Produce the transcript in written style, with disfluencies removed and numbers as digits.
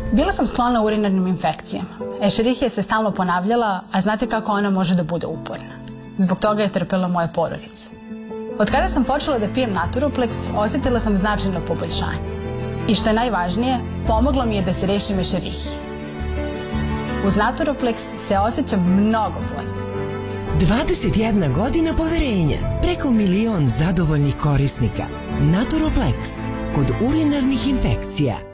Bila sam sklona urinarnim infekcijama. Escherichia se stalno ponavljala, a znate kako ona može da bude uporna. Zbog toga je trpela moja porodica. Od kada sam počela da pijem Naturoplex, osjetila sam značajno poboljšanje. I što je najvažnije, pomoglo mi je da se rešim Escherichije. Uz Naturoplex se osjećam mnogo bolje. 21 godina poverenja, preko 1 milion zadovoljnih korisnika. Naturoplex, kod urinarnih infekcija.